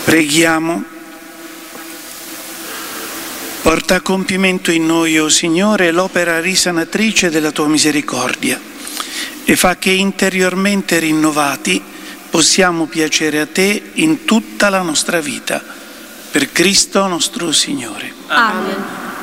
Preghiamo. Porta a compimento in noi, o Signore, l'opera risanatrice della Tua misericordia e fa che interiormente rinnovati possiamo piacere a Te in tutta la nostra vita. Per Cristo nostro Signore. Amen.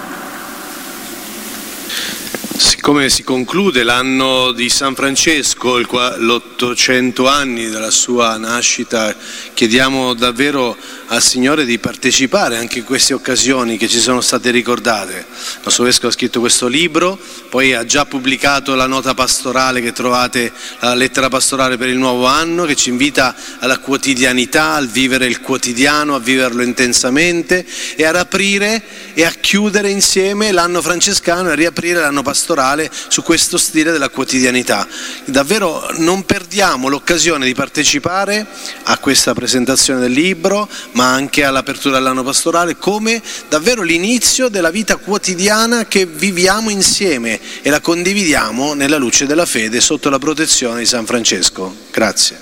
Siccome si conclude l'anno di San Francesco, l'800 anni dalla sua nascita, chiediamo davvero al Signore di partecipare anche in queste occasioni che ci sono state ricordate. Il nostro Vescovo ha scritto questo libro, poi ha già pubblicato la nota pastorale che trovate, la lettera pastorale per il nuovo anno, che ci invita alla quotidianità, al vivere il quotidiano, a viverlo intensamente e a aprire e a chiudere insieme l'anno francescano e a riaprire l'anno pastorale su questo stile della quotidianità. Davvero non perdiamo l'occasione di partecipare a questa presentazione del libro, ma anche all'apertura dell'anno pastorale, come davvero l'inizio della vita quotidiana che viviamo insieme e la condividiamo nella luce della fede sotto la protezione di San Francesco. Grazie.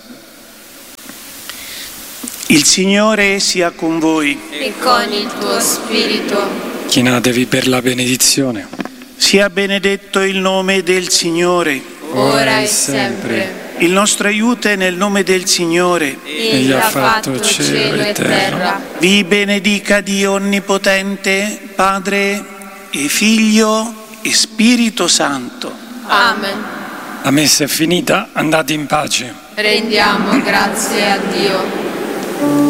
Il Signore sia con voi. E con il tuo spirito. Chinatevi per la benedizione. Sia benedetto il nome del Signore. Ora e sempre. Il nostro aiuto è nel nome del Signore. Egli ha fatto cielo e terra. Vi benedica Dio Onnipotente, Padre e Figlio e Spirito Santo. Amen. La messa è finita, andate in pace. Rendiamo grazie a Dio.